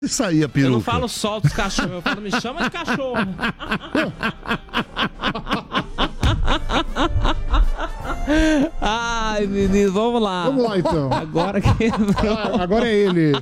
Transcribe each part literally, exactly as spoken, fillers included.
Isso aí, a peruca. Eu não falo solta os cachorros, eu falo me chama de cachorro. Ai, menino, vamos lá. Vamos lá, então. Agora quebrou. Ah, agora é ele.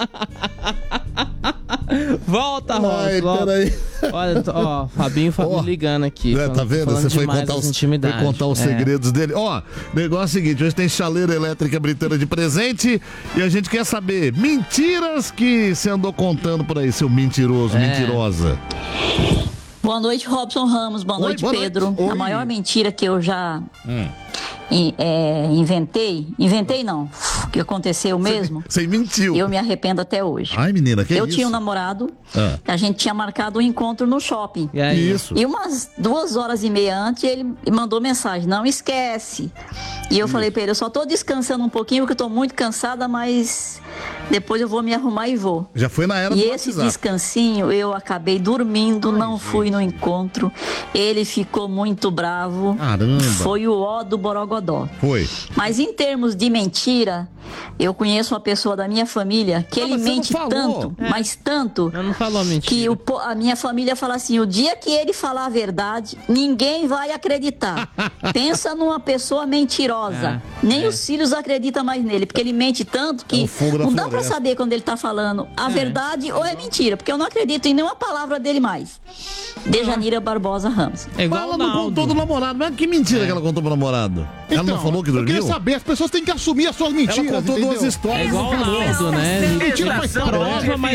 Volta, Ai, Rosa. volta. peraí. Olha, ó, Fabinho, Fabinho Ó, ligando aqui. É, tá vendo? Você foi contar, os, foi contar os é. segredos dele. Ó, negócio é o seguinte, hoje tem chaleira elétrica britânica de presente e a gente quer saber mentiras que você andou contando por aí, seu mentiroso, É. mentirosa. Boa noite, Robson Ramos. Boa Oi, noite, boa Pedro. noite. Oi. A maior mentira que eu já Hum. in- é, inventei, inventei não, que aconteceu mesmo, Você mentiu. eu me arrependo até hoje. Ai, menina, que eu isso? tinha um namorado, Ah. a gente tinha marcado um encontro no shopping. E aí? Isso. E umas duas horas e meia antes, ele mandou mensagem, não esquece. E eu falei pra ele, eu só tô descansando um pouquinho, porque eu tô muito cansada, mas depois eu vou me arrumar e vou. Já foi na era E do esse WhatsApp. descansinho, eu acabei dormindo, não fui no encontro. Ele ficou muito bravo. Caramba. Foi o ó do Borogodó. Foi. Mas em termos de mentira, eu conheço uma pessoa da minha família que Ah, ele mas você não mente falou. tanto, É. mas tanto, Eu não falou mentira. que o po- a minha família fala assim, o dia que ele falar a verdade, ninguém vai acreditar. Pensa numa pessoa mentirosa. É, Nem é. os filhos acreditam mais nele, porque ele mente tanto É que o fogo da não dá pra floresta. saber quando ele tá falando a verdade ou é mentira, porque eu não acredito em nenhuma palavra dele mais. Dejanira Barbosa Ramos. É igual Ela o não Naldo. contou do namorado, mas que mentira que ela contou pro namorado? ela não falou que Então, Eu dormiu? queria saber, as pessoas têm que assumir as suas mentiras. Ela contou duas entendeu? histórias. É igual o não falou. Naldo, né? Mentira faz parte, Prova, né? mas